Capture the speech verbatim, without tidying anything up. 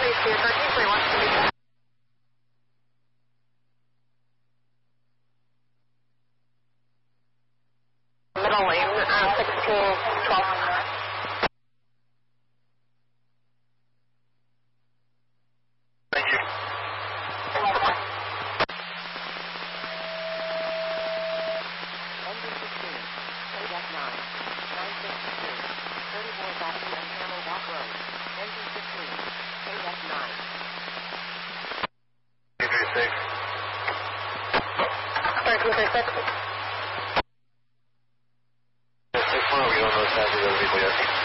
three two, thirteen three one, to be back. Middle lane, uh, sixteen twelve. Thank you. Engine sixteen, Kodak nine, nine six two, thirty-fourth Avenue and Camel Walk Road. Engine fifteen, Kodak nine. three three six. thirteen three six. six one, we don't know exactly where the vehicle yet.